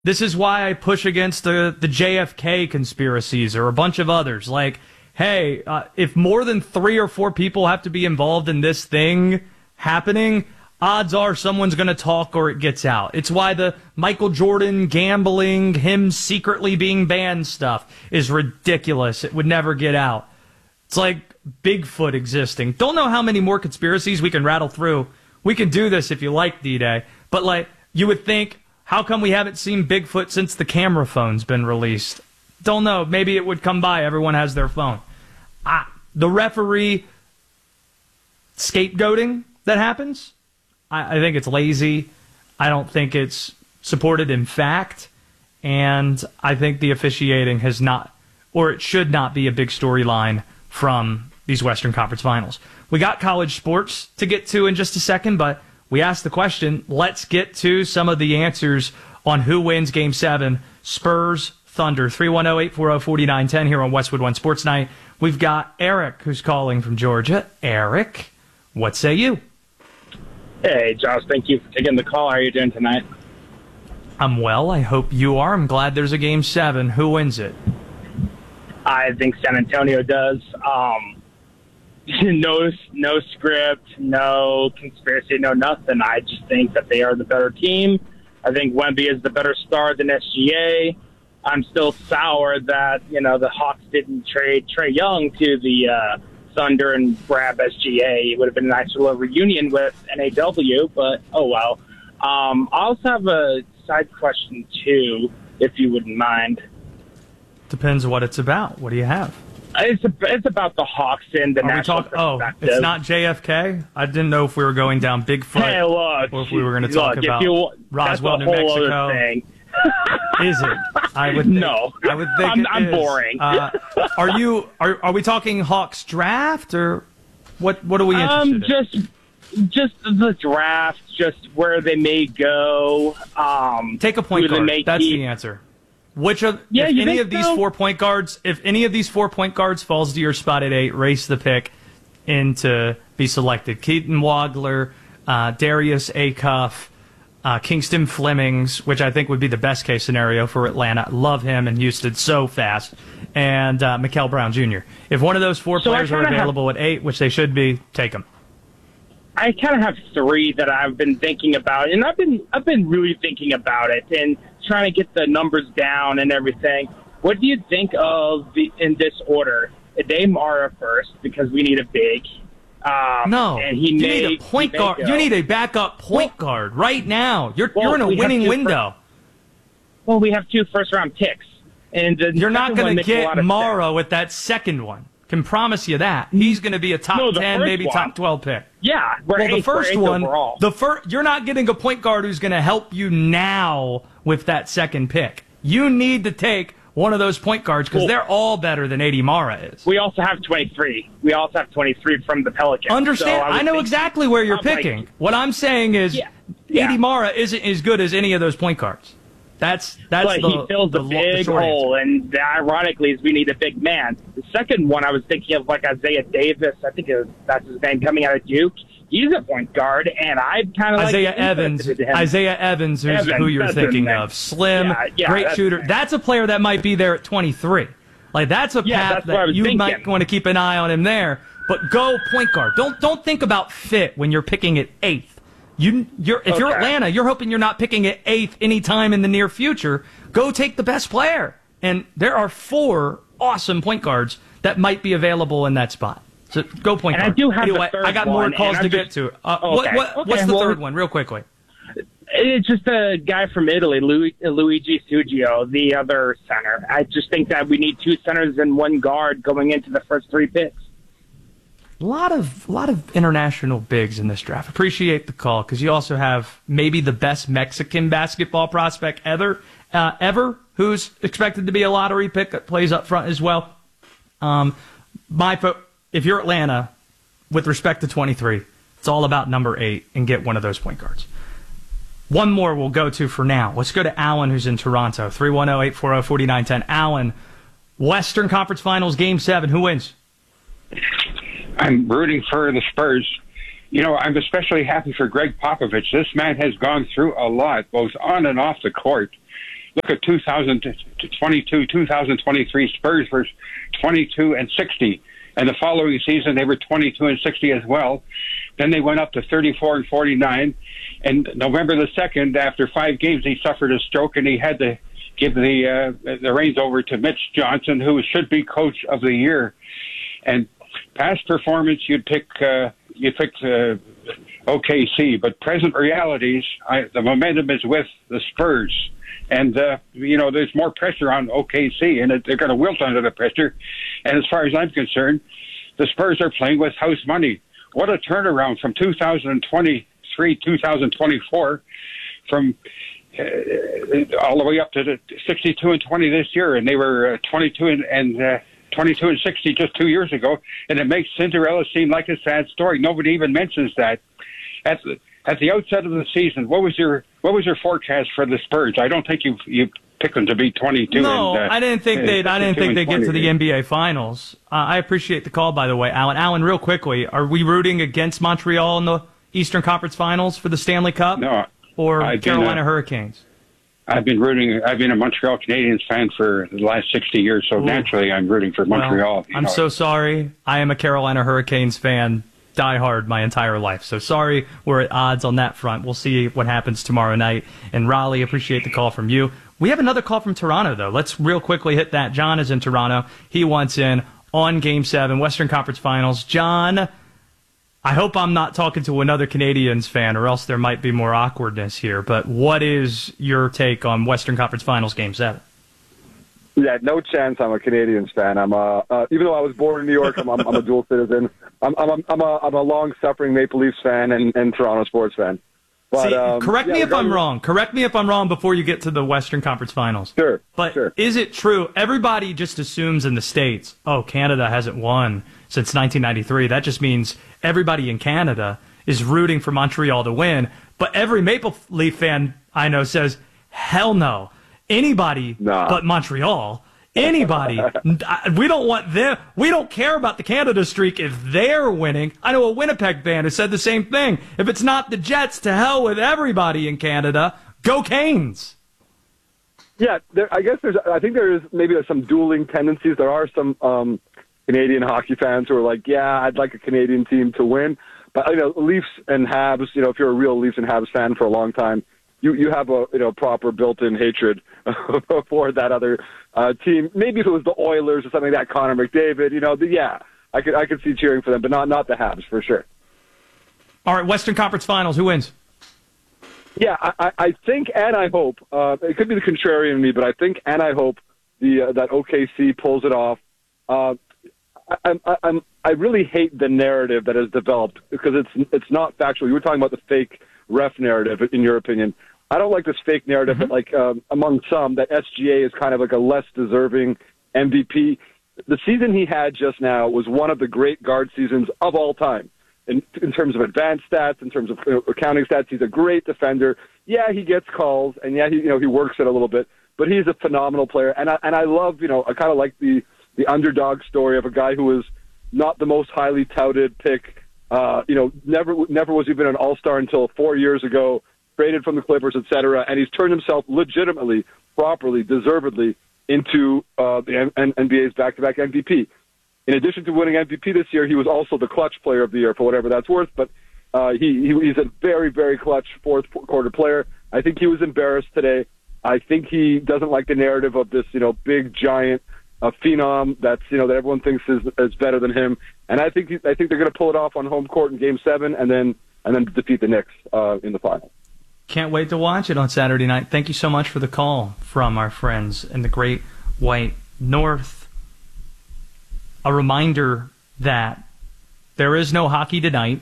This is why I push against the JFK conspiracies or a bunch of others. Like, hey, if more than 3 or 4 people have to be involved in this thing happening, odds are someone's going to talk or it gets out. It's why the Michael Jordan gambling, him secretly being banned stuff is ridiculous. It would never get out. It's like Bigfoot existing. Don't know how many more conspiracies we can rattle through. We can do this if you like, D-Day. But, like, you would think, how come we haven't seen Bigfoot since the camera phone's been released? Don't know. Maybe it would come by. Everyone has their phone. The referee scapegoating that happens, I think it's lazy. I don't think it's supported in fact. And I think the officiating has not, or it should not be a big storyline from these Western Conference Finals. We got college sports to get to in just a second, but we asked the question. Let's get to some of the answers on who wins Game 7. Spurs, Thunder. 310-840-4910 here on Westwood One Sports Night. We've got Eric who's calling from Georgia. Eric, what say you? Hey, Josh, thank you for taking the call. How are you doing tonight? I'm well. I hope you are. I'm glad there's a Game 7. Who wins it? I think San Antonio does. No script, no conspiracy, no nothing. I just think that they are the better team. I think Wemby is the better star than SGA. I'm still sour that, the Hawks didn't trade Trae Young to the Thunder and grab SGA. It would have been a nice little reunion with NAW, but oh well. I also have a side question, too, if you wouldn't mind. Depends what it's about. What do you have? It's about the Hawks and the national perspective. It's not JFK? I didn't know if we were going down Bigfoot. Hey, look. Or if we were going to talk about Roswell, New Mexico. Other thing. Is it? I would think, no. I would think I'm boring. Are we talking Hawks draft or what are we interested in? Just the draft, just where they may go. Take a point guard. That's the answer. If any of these 4 point guards falls to your spot at 8, race the pick in to be selected. Keaton Wagler, Darius Acuff, Kingston Flemings, which I think would be the best case scenario for Atlanta. Love him in Houston so fast. And Mikal Brown Jr. If one of those 4 players are available at 8, which they should be, take them. I kind of have 3 that I've been thinking about, and I've been really thinking about it and trying to get the numbers down and everything. What do you think of in this order? Dame Mara first, because we need a big. No, and you need a point guard. You need a backup point guard right now. You're in a winning window. We have 2 first-round picks, and you're not going to get Mara with that second one. Can promise you that he's going to be a top 10, maybe top 12 pick. Yeah, the first one, you're not getting a point guard who's going to help you now with that second pick. You need to take one of those point guards because they're all better than AD Mara is. We also have 23. We also have 23 from the Pelicans. Understand? So I know exactly where you're picking. What I'm saying is AD Mara isn't as good as any of those point guards. That's but he fills the big hole, and ironically, is we need a big man. The second one, I was thinking of like Isaiah Davis. I think that's his name, coming out of Duke. He's a point guard, and I kind of Isaiah Evans, who you're thinking of. Slim, great shooter. That's a player that might be there at 23. Like that's a path that you might want to keep an eye on him there. But go point guard. Don't think about fit when you're picking at 8th. If you're Atlanta, you're hoping you're not picking at 8th anytime in the near future. Go take the best player. And there are 4 awesome point guards that might be available in that spot. So go point guard. I do have the third I got more calls to get to. What's the third one, real quickly? It's just a guy from Italy, Luigi Suggio, the other center. I just think that we need 2 centers and 1 guard going into the first 3 picks. A lot of international bigs in this draft. Appreciate the call because you also have maybe the best Mexican basketball prospect ever, who's expected to be a lottery pick that plays up front as well. If you're Atlanta, with respect to 23, it's all about number 8 and get one of those point guards. One more we'll go to for now. Let's go to Alan, who's in Toronto. 310-840-4910. Alan, Western Conference Finals, Game 7. Who wins? I'm rooting for the Spurs. I'm especially happy for Greg Popovich. This man has gone through a lot, both on and off the court. look at 2022, 2023 Spurs were 22-60. And the following season, they were 22-60 as well. Then they went up to 34-49. And November the 2nd, after 5 games, he suffered a stroke, and he had to give the reins over to Mitch Johnson, who should be Coach of the Year. And past performance, you'd pick OKC, but present realities, the momentum is with the Spurs. And, there's more pressure on OKC, and they're going to wilt under the pressure. And as far as I'm concerned, the Spurs are playing with house money. What a turnaround from 2023, 2024, from all the way up to the 62-20 this year. And they were 22-60 just 2 years ago. And it makes Cinderella seem like a sad story. Nobody even mentions that. At the outset of the season, what was your forecast for the Spurs? I don't think you picked them to be 22. No, I didn't think they'd get to the NBA Finals. I appreciate the call, by the way, Alan. Alan, real quickly, are we rooting against Montreal in the Eastern Conference Finals for the Stanley Cup? No, or Carolina Hurricanes? I've been a Montreal Canadiens fan for the last 60 years, so naturally I'm rooting for Montreal. I'm so sorry. I am a Carolina Hurricanes fan. Die hard my entire life. So sorry we're at odds on that front. We'll see what happens tomorrow night. And Raleigh, appreciate the call from you. We have another call from Toronto, though. Let's real quickly hit that. John is in Toronto. He wants in on Game 7, Western Conference Finals. John, I hope I'm not talking to another Canadiens fan, or else there might be more awkwardness here. But what is your take on Western Conference Finals Game 7? Yeah, no chance. I'm a Canadiens fan. Even though I was born in New York, I'm a dual citizen. I'm a long-suffering Maple Leafs fan and Toronto sports fan. But, correct me if I'm wrong. Correct me if I'm wrong before you get to the Western Conference Finals. Sure. But is it true? Everybody just assumes in the States, Canada hasn't won since 1993. That just means everybody in Canada is rooting for Montreal to win. But every Maple Leaf fan I know says, hell no. Anybody but Montreal. Anybody. We don't want them. We don't care about the Canada streak if they're winning. I know a Winnipeg fan who said the same thing. If it's not the Jets, to hell with everybody in Canada. Go Canes. Yeah, I think there is maybe some dueling tendencies. There are some Canadian hockey fans who are like, yeah, I'd like a Canadian team to win. But Leafs and Habs, if you're a real Leafs and Habs fan for a long time, you have a proper built-in hatred for that other team. Maybe if it was the Oilers or something like that, Connor McDavid, I could see cheering for them, but not the Habs for sure. All right, Western Conference Finals, who wins? Yeah, I think and I hope it could be the contrarian in me, but I think and I hope that OKC pulls it off. I really hate the narrative that has developed because it's not factual. You were talking about the fake ref narrative, in your opinion. I don't like this fake narrative that, among some, that SGA is kind of like a less deserving MVP. The season he had just now was one of the great guard seasons of all time. In terms of advanced stats, in terms of accounting stats, he's a great defender. Yeah, he gets calls, and yeah, he works it a little bit, but he's a phenomenal player. And I love, I kind of like the underdog story of a guy who was not the most highly touted pick. Never was even an all-star until 4 years ago, traded from the Clippers, etc. And he's turned himself legitimately, properly, deservedly into the NBA's back-to-back MVP. In addition to winning MVP this year, he was also the clutch player of the year for whatever that's worth. But he's a very, very clutch fourth quarter player. I think he was embarrassed today. I think he doesn't like the narrative of this, big giant phenom that's that everyone thinks is better than him. And I think they're going to pull it off on home court in Game 7, and then defeat the Knicks in the final. Can't wait to watch it on Saturday night. Thank you so much for the call from our friends in the Great White North. A reminder that there is no hockey tonight.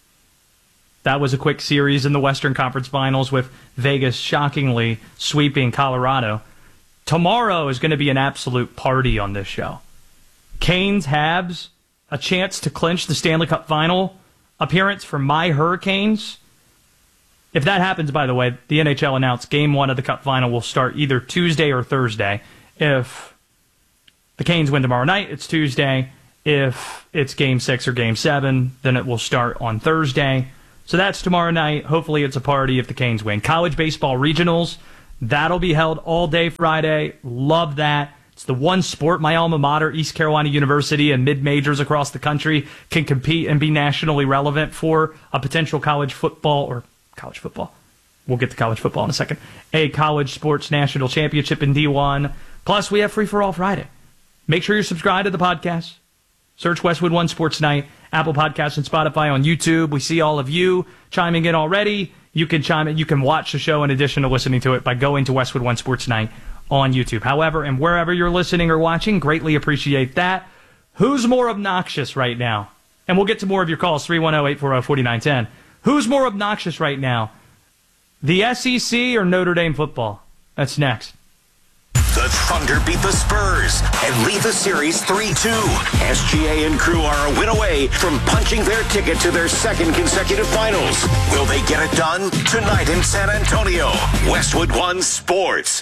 That was a quick series in the Western Conference Finals with Vegas shockingly sweeping Colorado. Tomorrow is going to be an absolute party on this show. Canes, Habs, a chance to clinch the Stanley Cup Final appearance for my Hurricanes. If that happens, by the way, the NHL announced Game 1 of the Cup Final will start either Tuesday or Thursday. If the Canes win tomorrow night, it's Tuesday. If it's Game 6 or Game 7, then it will start on Thursday. So that's tomorrow night. Hopefully it's a party if the Canes win. College baseball regionals That'll be held all day Friday. Love that. It's the one sport my alma mater, East Carolina University, and mid-majors across the country can compete and be nationally relevant for a potential college football. We'll get to college football in a second. A college sports national championship in D1. Plus, we have Free for All Friday. Make sure you're subscribed to the podcast. Search Westwood One Sports Night, Apple Podcasts, and Spotify. On YouTube. We see all of you chiming in already. You can chime in. You can watch the show in addition to listening to it by going to Westwood One Sports Night on YouTube. However, and wherever you're listening or watching, greatly appreciate that. Who's more obnoxious right now? And we'll get to more of your calls, 310-840-4910. Who's more obnoxious right now? The SEC or Notre Dame football? That's next. The Thunder beat the Spurs and lead the series 3-2. SGA and crew are a win away from punching their ticket to their second consecutive finals. Will they get it done? Tonight in San Antonio. Westwood One Sports.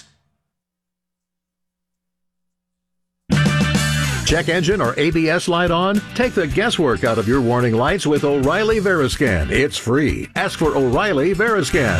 Check engine or ABS light on? Take the guesswork out of your warning lights with O'Reilly Veriscan. It's free. Ask for O'Reilly Veriscan.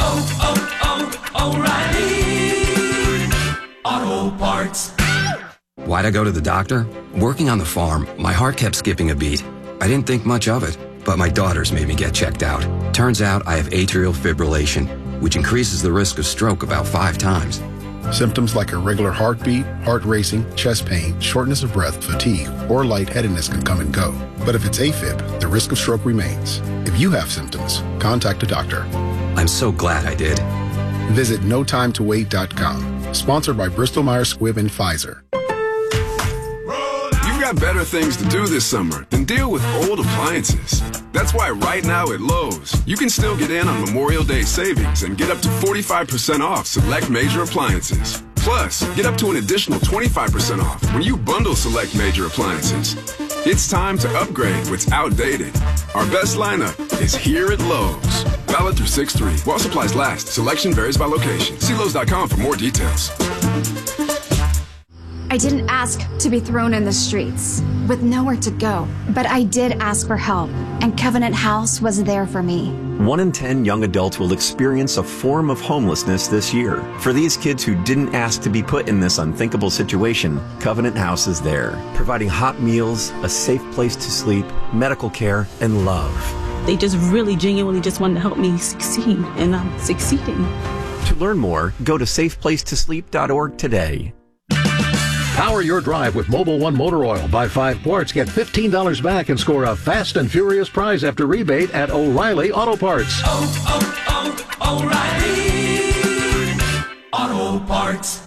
O'Reilly Auto Parts. Why'd I go to the doctor? Working on the farm, my heart kept skipping a beat. I didn't think much of it, but my daughters made me get checked out. Turns out I have atrial fibrillation, which increases the risk of stroke about 5 times. Symptoms like irregular heartbeat, heart racing, chest pain, shortness of breath, fatigue, or lightheadedness can come and go. But if it's AFib, the risk of stroke remains. If you have symptoms, contact a doctor. I'm so glad I did. Visit notimetowait.com. Sponsored by Bristol Myers Squibb and Pfizer. You've got better things to do this summer than deal with old appliances. That's why right now at Lowe's, you can still get in on Memorial Day savings and get up to 45% off select major appliances. Plus, get up to an additional 25% off when you bundle select major appliances. It's time to upgrade what's outdated. Our best lineup is here at Lowe's. Valid through 6/3. While supplies last, selection varies by location. See Lowe's.com for more details. I didn't ask to be thrown in the streets with nowhere to go, but I did ask for help, and Covenant House was there for me. 1 in 10 young adults will experience a form of homelessness this year. For these kids who didn't ask to be put in this unthinkable situation, Covenant House is there, providing hot meals, a safe place to sleep, medical care, and love. They just really genuinely just wanted to help me succeed, and I'm succeeding. To learn more, go to safeplacetosleep.org today. Power your drive with Mobil 1 motor oil. Buy 5 quarts, get $15 back, and score a fast and furious prize after rebate at O'Reilly Auto Parts. O'Reilly Auto Parts.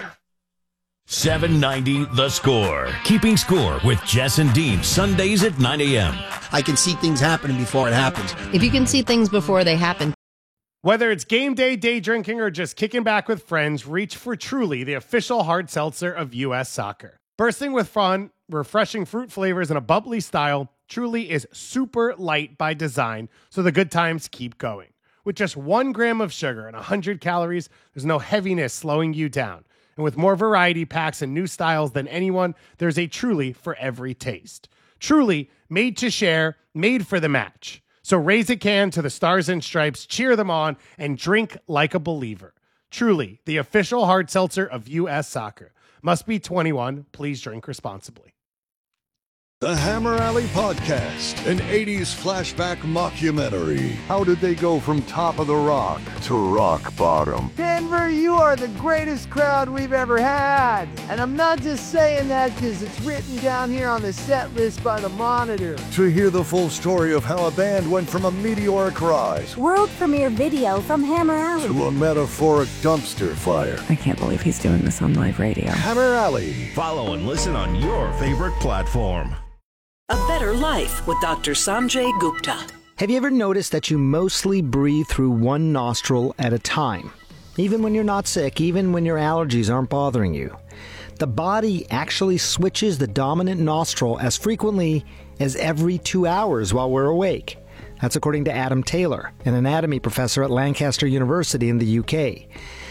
790 The Score. Keeping score with Jess and Dean, Sundays at 9 a.m. I can see things happening before it happens. If you can see things before they happen. Whether it's game day, day drinking, or just kicking back with friends, reach for Truly, the official hard seltzer of U.S. Soccer. Bursting with fun, refreshing fruit flavors, and a bubbly style, Truly is super light by design, so the good times keep going. With just 1 gram of sugar and 100 calories, there's no heaviness slowing you down. And with more variety packs and new styles than anyone, there's a Truly for every taste. Truly, made to share, made for the match. So raise a can to the Stars and Stripes, cheer them on, and drink like a believer. Truly, the official hard seltzer of U.S. Soccer. Must be 21. Please drink responsibly. The Hammer Alley Podcast, an 80s flashback mockumentary. How did they go from top of the rock to rock bottom? Denver, you are the greatest crowd we've ever had. And I'm not just saying that because it's written down here on the set list by the Monitor. To hear the full story of how a band went from a meteoric rise, world premiere video from Hammer Alley, to a metaphoric dumpster fire. I can't believe he's doing this on live radio. Hammer Alley. Follow and listen on your favorite platform. A Better Life with Dr. Sanjay Gupta. Have you ever noticed that you mostly breathe through one nostril at a time? Even when you're not sick, even when your allergies aren't bothering you. The body actually switches the dominant nostril as frequently as every 2 hours while we're awake. That's according to Adam Taylor, an anatomy professor at Lancaster University in the UK.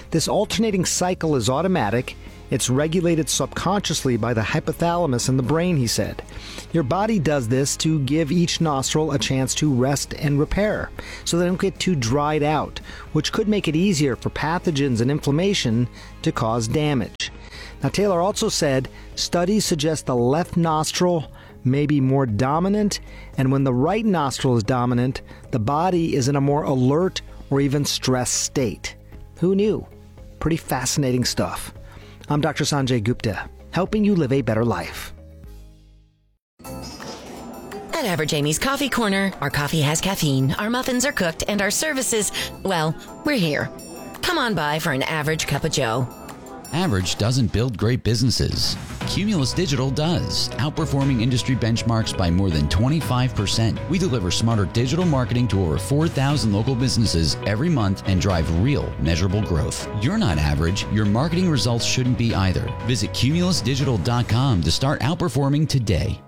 This alternating cycle is automatic. It's regulated subconsciously by the hypothalamus in the brain, he said. Your body does this to give each nostril a chance to rest and repair, so they don't get too dried out, which could make it easier for pathogens and inflammation to cause damage. Now, Taylor also said studies suggest the left nostril may be more dominant, and when the right nostril is dominant, the body is in a more alert or even stressed state. Who knew? Pretty fascinating stuff. I'm Dr. Sanjay Gupta, helping you live a better life. At Average Amy's Coffee Corner, our coffee has caffeine, our muffins are cooked, and our services, well, we're here. Come on by for an average cup of joe. Average doesn't build great businesses. Cumulus Digital does, outperforming industry benchmarks by more than 25%. We deliver smarter digital marketing to over 4,000 local businesses every month and drive real, measurable growth. You're not average. Your marketing results shouldn't be either. Visit cumulusdigital.com to start outperforming today.